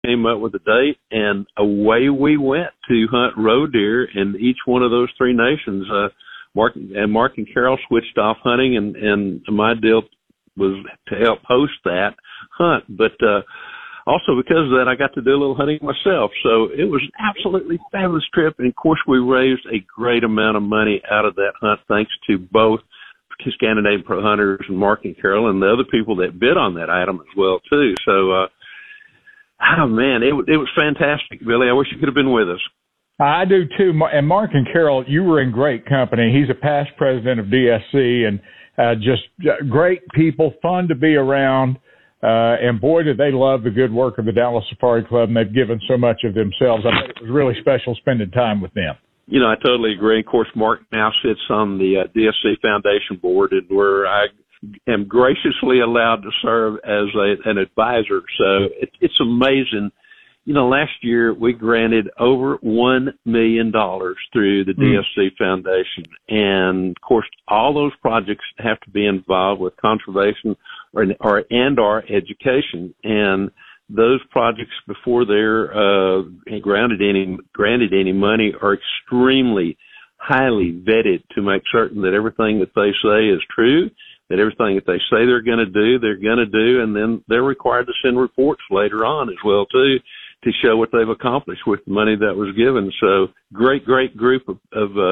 came up with a date, and away we went to hunt roe deer in each one of those three nations. Mark and Carol switched off hunting, and my deal was to help host that hunt. But also because of that, I got to do a little hunting myself. So it was an absolutely fabulous trip. And, of course, we raised a great amount of money out of that hunt thanks to both Scandinavian Pro Hunters and Mark and Carol and the other people that bid on that item as well, too. So, oh, man, it was fantastic, Billy. I wish you could have been with us. I do, too. And Mark and Carol, you were in great company. He's a past president of DSC, and just great people, fun to be around. And, boy, did they love the good work of the Dallas Safari Club, and they've given so much of themselves. I bet it was really special spending time with them. You know, I totally agree. Of course, Mark now sits on the DSC Foundation board, and where I am graciously allowed to serve as an advisor. So it's amazing. You know, last year we granted over $1 million through the DSC Foundation. And, of course, all those projects have to be involved with conservation and our education. And those projects, before they're granted any money, are extremely highly vetted to make certain that everything that they say is true, that everything that they say they're going to do, and then they're required to send reports later on as well, too, to show what they've accomplished with the money that was given. So great group of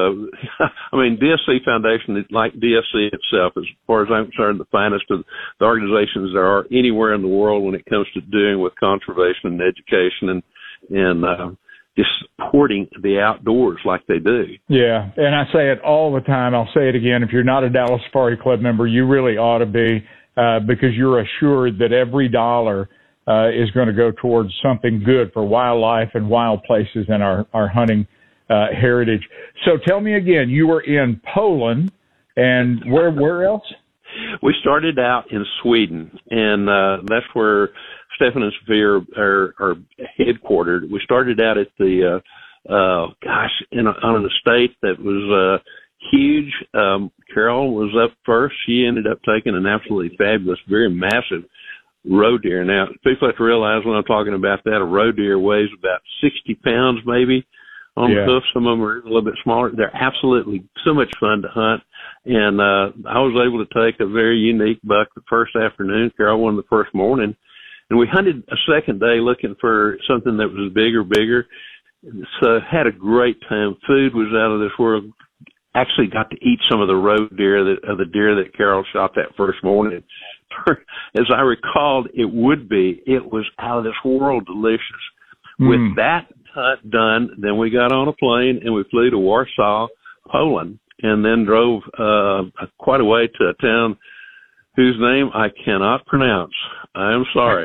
I mean, DSC Foundation, like DSC itself, as far as I'm concerned, the finest of the organizations there are anywhere in the world when it comes to doing with conservation and education and just supporting the outdoors like they do. Yeah, and I say it all the time. I'll say it again. If you're not a Dallas Safari Club member, you really ought to be, because you're assured that every dollar is going to go towards something good for wildlife and wild places and our hunting heritage. So tell me again, you were in Poland, and where else? We started out in Sweden, and that's where Stefan and Sophia are headquartered. We started out at the, on an estate that was huge. Carol was up first. She ended up taking an absolutely fabulous, very massive roe deer. Now, people have to realize when I'm talking about that, a roe deer weighs about 60 pounds maybe on the hoof. Some of them are a little bit smaller. They're absolutely so much fun to hunt. And I was able to take a very unique buck the first afternoon. Carol won the first morning. And we hunted a second day looking for something that was bigger. So had a great time. Food was out of this world. Actually got to eat some of the roe deer, the deer that Carol shot that first morning. As I recalled, it was out of this world delicious. With that hunt done, then we got on a plane and we flew to Warsaw, Poland, and then drove quite a way to a town whose name I cannot pronounce. I am sorry.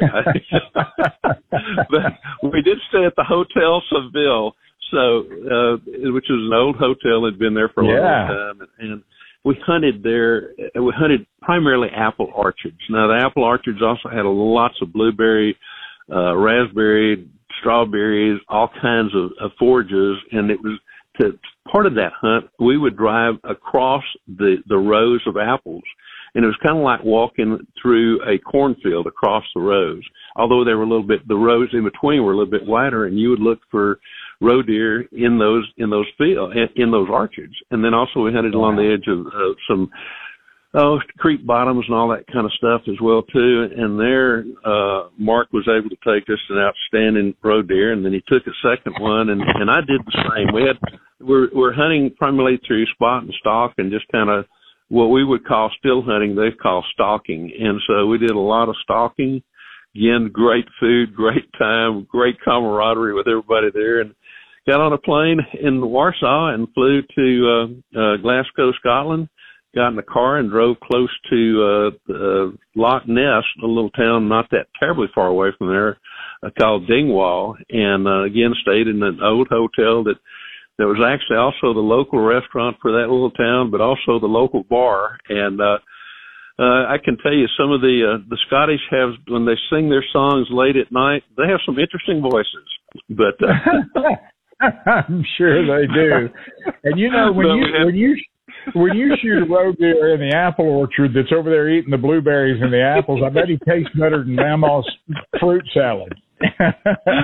But we did stay at the Hotel Seville, which is an old hotel that had been there for a long time. And we hunted there. We hunted primarily apple orchards. Now, the apple orchards also had lots of blueberry, raspberry, strawberries, all kinds of forages. And it was part of that hunt, we would drive across the rows of apples. And it was kind of like walking through a cornfield across the rows, although the rows in between were a little bit wider, and you would look for roe deer in those orchards. And then also we hunted along the edge of some creek bottoms and all that kind of stuff as well too. And there, Mark was able to take us an outstanding roe deer, and then he took a second one, and I did the same. We're hunting primarily through spot and stalk, and just kind of what we would call still hunting, they call stalking. And so we did a lot of stalking. Again, great food, great time, great camaraderie with everybody there, and got on a plane in Warsaw and flew to Glasgow, Scotland, got in the car and drove close to Loch Ness, a little town not that terribly far away from there, called Dingwall, and again stayed in an old hotel that was actually also the local restaurant for that little town, but also the local bar. And I can tell you, some of the Scottish have, when they sing their songs late at night, they have some interesting voices. But I'm sure they do. And you know, when you shoot a roe deer in the apple orchard that's over there eating the blueberries and the apples, I bet he tastes better than Mama's fruit salad.